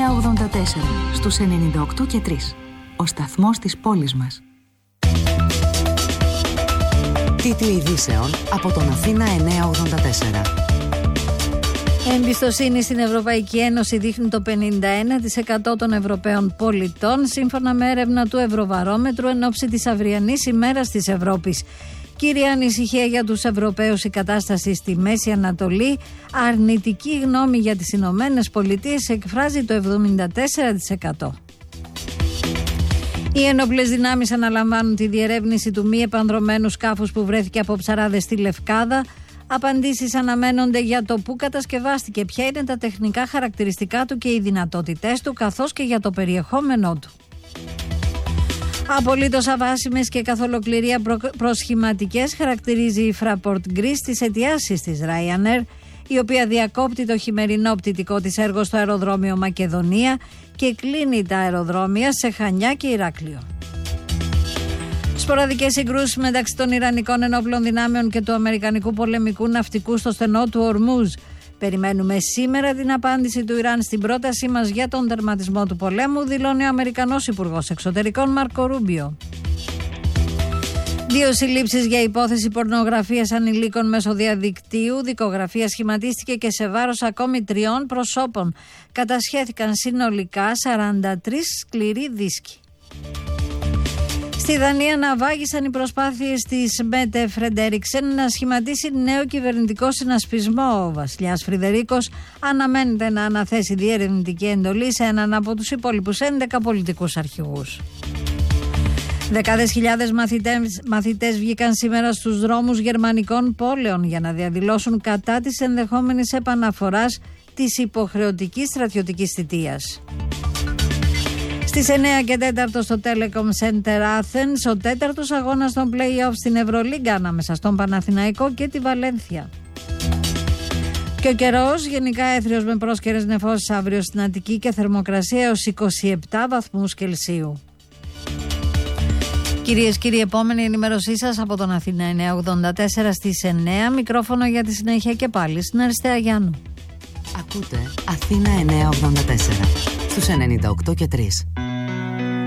984 στους 98 και 3. Ο σταθμός της πόλης μας. Τίτλοι ειδήσεων από τον Αθήνα 984. Εμπιστοσύνη στην Ευρωπαϊκή Ένωση δείχνει το 51% των Ευρωπαίων πολιτών, σύμφωνα με έρευνα του Ευρωβαρόμετρου εν ώψη της αυριανής ημέρας της Ευρώπης. Κύρια ανησυχία για τους Ευρωπαίους η κατάσταση στη Μέση Ανατολή. Αρνητική γνώμη για τις Ηνωμένες Πολιτείες εκφράζει το 74%. Οι ένοπλες δυνάμεις αναλαμβάνουν τη διερεύνηση του μη επανδρωμένου σκάφους που βρέθηκε από ψαράδες στη Λευκάδα. Απαντήσεις αναμένονται για το πού κατασκευάστηκε, ποια είναι τα τεχνικά χαρακτηριστικά του και οι δυνατότητές του, καθώς και για το περιεχόμενό του. Απολύτως αβάσιμες και καθ' ολοκληρία προσχηματικές χαρακτηρίζει η Fraport Greece τις αιτιάσεις της Ryanair, η οποία διακόπτει το χειμερινό πτυτικό της έργο στο αεροδρόμιο Μακεδονία και κλείνει τα αεροδρόμια σε Χανιά και Ηράκλειο. Σποραδικές συγκρούσεις μεταξύ των Ιρανικών ενόπλων δυνάμεων και του Αμερικανικού πολεμικού ναυτικού στο στενό του Ορμούζ. Περιμένουμε σήμερα την απάντηση του Ιράν στην πρότασή μας για τον τερματισμό του πολέμου, δηλώνει ο Αμερικανός Υπουργός Εξωτερικών Μάρκο Ρούμπιο. 2 συλλήψεις για υπόθεση πορνογραφίας ανηλίκων μέσω διαδικτύου. Δικογραφία σχηματίστηκε και σε βάρος ακόμη 3 προσώπων. Κατασχέθηκαν συνολικά 43 σκληροί δίσκοι. Στη Δανία αναβάγησαν οι προσπάθειες της Μέτε Φρεντερικσεν να σχηματίσει νέο κυβερνητικό συνασπισμό. Ο βασιλιάς Φρυδερίκος αναμένεται να αναθέσει διερευνητική εντολή σε έναν από τους υπόλοιπους 11 πολιτικούς αρχηγούς. Δεκάδες χιλιάδες μαθητές βγήκαν σήμερα στους δρόμους γερμανικών πόλεων για να διαδηλώσουν κατά της ενδεχόμενης επαναφοράς της υποχρεωτικής στρατιωτικής θητείας. Στις 9 και 4 στο Telecom Center Athens, ο 4ος αγώνας των play-off στην Ευρωλίγκα ανάμεσα στον Παναθηναϊκό και τη Βαλένθια. Και ο καιρός γενικά έθριος με πρόσκαιρες νεφώσεις αύριο στην Αττική και θερμοκρασία έως 27 βαθμούς Κελσίου. Κυρίες και κύριοι, επόμενη ενημέρωσή σας από τον Αθήνα 984 στις 9. Μικρόφωνο για τη συνέχεια και πάλι στην Αριστεία Γιάννου. Ακούτε Αθήνα 984 στους 98 και 3.